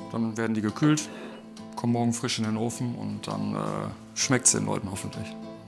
Dann werden die gekühlt, kommen morgen frisch in den Ofen und dann schmeckt es den Leuten hoffentlich.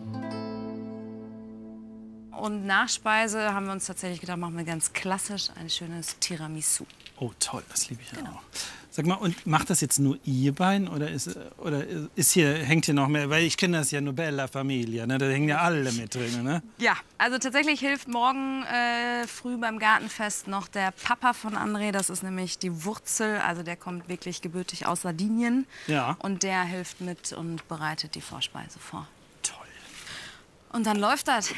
Und Nachspeise haben wir uns tatsächlich gedacht, machen wir ganz klassisch ein schönes Tiramisu. Oh, toll, das liebe ich auch. Sag mal, und macht das jetzt nur ihr beiden oder hängt hier noch mehr? Weil ich kenne das ja nur Bella Familia, ne? Da hängen ja alle mit drin, ne? Ja, also tatsächlich hilft morgen früh beim Gartenfest noch der Papa von André. Das ist nämlich die Wurzel, also der kommt wirklich gebürtig aus Sardinien. Ja. Und der hilft mit und bereitet die Vorspeise vor. Toll. Und dann läuft das.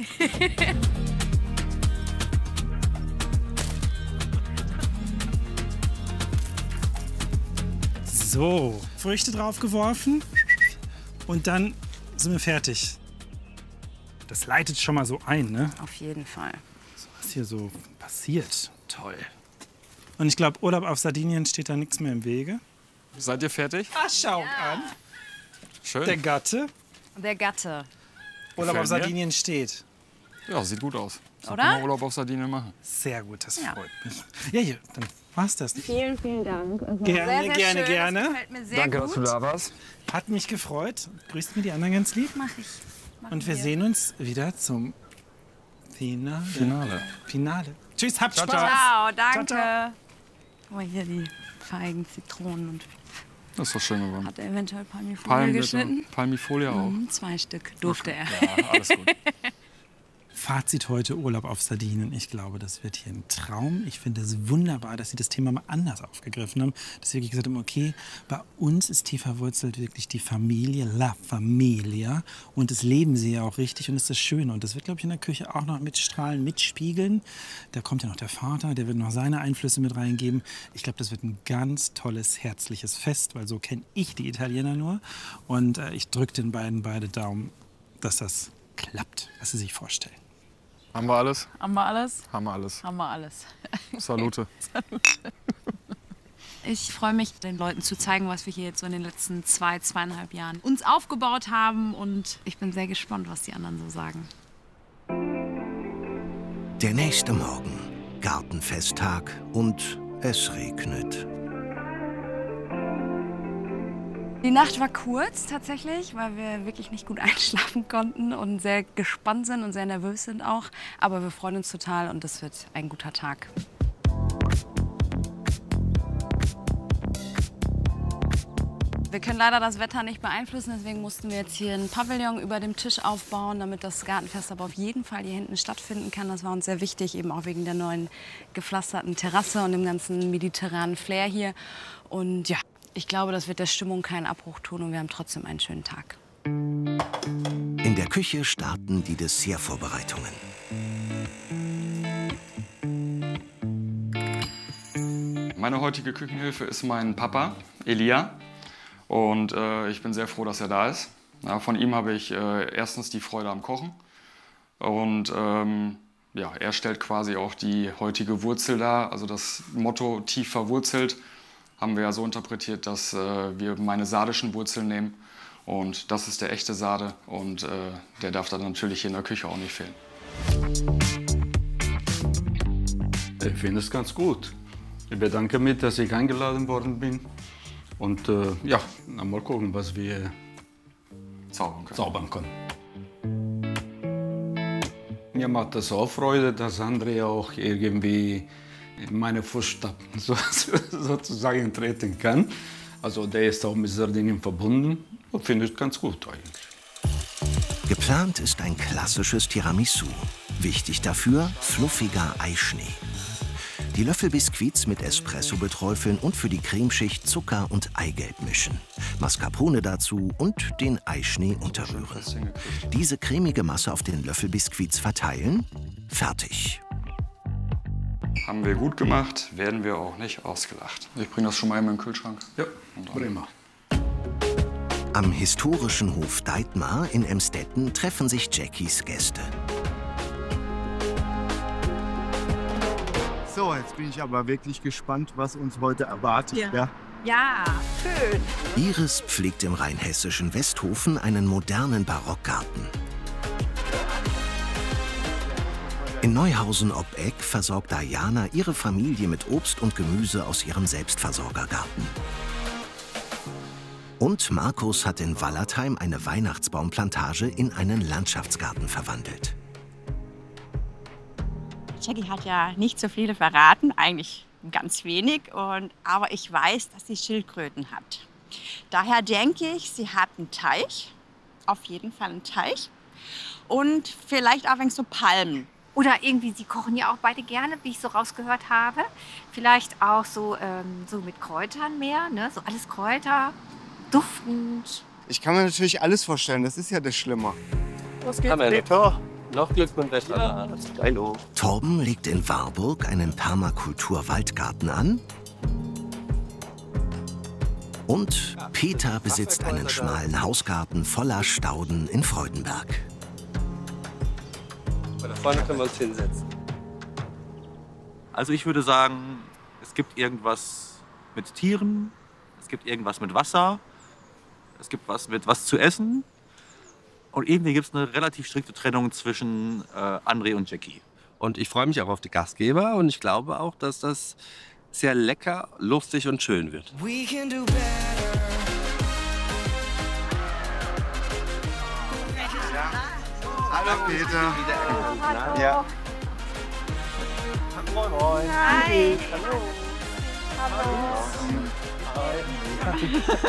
So, Früchte draufgeworfen und dann sind wir fertig. Das leitet schon mal so ein, ne? Auf jeden Fall. So, was hier so passiert. Toll. Und ich glaube, Urlaub auf Sardinien steht da nichts mehr im Wege. Seid ihr fertig? Ah, schau an. Schön. Der Gatte. Der Gatte. Urlaub auf Gefällt mir. Sardinien steht. Ja, sieht gut aus. Sollte Oder? mal Urlaub auf Sardinien machen. Sehr gut, das Ja. freut mich. Ja, hier, dann war's das. Vielen, vielen Dank. Also Gerne, sehr, sehr gerne, schön. gerne. Das gefällt mir sehr Danke, gut. dass du da warst. Hat mich gefreut. Grüßt mir die anderen ganz lieb. Mach ich. Und wir sehen uns wieder zum Finale. Tschüss, habt Spaß. Ciao, danke. Ciao, Oh, hier die Feigen, Zitronen und Das ist doch schön geworden. hat er eventuell Palmifolie geschnitten? Palmifolie auch. 2 Stück durfte er. Ja, alles gut. Fazit heute, Urlaub auf Sardinien. Ich glaube, das wird hier ein Traum. Ich finde es wunderbar, dass Sie das Thema mal anders aufgegriffen haben. Dass Sie wirklich gesagt haben, okay, bei uns ist tief verwurzelt wirklich die Familie, La Familia. Und das leben Sie ja auch richtig und das ist das Schöne. Und das wird, glaube ich, in der Küche auch noch mitstrahlen, mitspiegeln. Da kommt ja noch der Vater, der wird noch seine Einflüsse mit reingeben. Ich glaube, das wird ein ganz tolles, herzliches Fest, weil so kenne ich die Italiener nur. Und ich drücke den beiden beide Daumen, dass das klappt, was Sie sich vorstellen. Haben wir alles? Haben wir alles? Haben wir alles. Haben wir alles. Salute. Ich freue mich, den Leuten zu zeigen, was wir hier jetzt so in den letzten 2,5 Jahren uns aufgebaut haben. Und ich bin sehr gespannt, was die anderen so sagen. Der nächste Morgen, Gartenfesttag und es regnet. Die Nacht war kurz tatsächlich, weil wir wirklich nicht gut einschlafen konnten und sehr gespannt sind und sehr nervös sind auch. Aber wir freuen uns total und es wird ein guter Tag. Wir können leider das Wetter nicht beeinflussen, deswegen mussten wir jetzt hier einen Pavillon über dem Tisch aufbauen, damit das Gartenfest aber auf jeden Fall hier hinten stattfinden kann. Das war uns sehr wichtig, eben auch wegen der neuen gepflasterten Terrasse und dem ganzen mediterranen Flair hier. Und ja, ich glaube, das wird der Stimmung keinen Abbruch tun und wir haben trotzdem einen schönen Tag. In der Küche starten die Dessertvorbereitungen. Meine heutige Küchenhilfe ist mein Papa, Elia. Und ich bin sehr froh, dass er da ist. Ja, von ihm habe ich erstens die Freude am Kochen. Und ja, er stellt quasi auch die heutige Wurzel dar. Also das Motto tief verwurzelt haben wir ja so interpretiert, dass wir meine sardischen Wurzeln nehmen. Und das ist der echte Sarde. Und der darf dann natürlich hier in der Küche auch nicht fehlen. Ich finde es ganz gut. Ich bedanke mich, dass ich eingeladen worden bin. Und ja, mal gucken, was wir zaubern können. Mir macht das auch Freude, dass André auch irgendwie in meine Fußstapfen sozusagen treten kann. Also der ist auch mit Sardinien verbunden und finde ich ganz gut eigentlich. Geplant ist ein klassisches Tiramisu. Wichtig dafür fluffiger Eischnee. Die Löffelbiskuits mit Espresso beträufeln und für die Cremeschicht Zucker und Eigelb mischen. Mascarpone dazu und den Eischnee unterrühren. Diese cremige Masse auf den Löffelbiskuits verteilen. Fertig. Haben wir gut gemacht, werden wir auch nicht ausgelacht. Ich bringe das schon mal in den Kühlschrank. Ja, prima. Am historischen Hof Deitmar in Emstetten treffen sich Jackies Gäste. So, jetzt bin ich aber wirklich gespannt, was uns heute erwartet. Ja. Ja, schön. Iris pflegt im rheinhessischen Westhofen einen modernen Barockgarten. In Neuhausen ob Eck versorgt Diana ihre Familie mit Obst und Gemüse aus ihrem Selbstversorgergarten. Und Markus hat in Wallertheim eine Weihnachtsbaumplantage in einen Landschaftsgarten verwandelt. Jackie hat ja nicht so viele verraten, eigentlich ganz wenig. Aber ich weiß, dass sie Schildkröten hat. Daher denke ich, sie hat einen Teich, auf jeden Fall einen Teich. Und vielleicht auch so Palmen. Oder irgendwie, sie kochen ja auch beide gerne, wie ich so rausgehört habe. Vielleicht auch so mit Kräutern mehr, ne? So alles Kräuter, duftend. Ich kann mir natürlich alles vorstellen, das ist ja das Schlimme. Was geht's, Peter? Noch Glück mit dem Wetter. Ja. Hallo. Torben legt in Warburg einen Permakultur-Waldgarten an. Und Peter besitzt einen schmalen Hausgarten voller Stauden in Freudenberg. Da vorne können wir uns hinsetzen. Also ich würde sagen, es gibt irgendwas mit Tieren, es gibt irgendwas mit Wasser, es gibt was mit was zu essen. Und irgendwie gibt es eine relativ strikte Trennung zwischen André und Jackie. Und ich freue mich auch auf die Gastgeber und ich glaube auch, dass das sehr lecker, lustig und schön wird. Hallo Peter. Hallo. Ja. Moin, moin. Hi. Hallo. Hallo. Hi.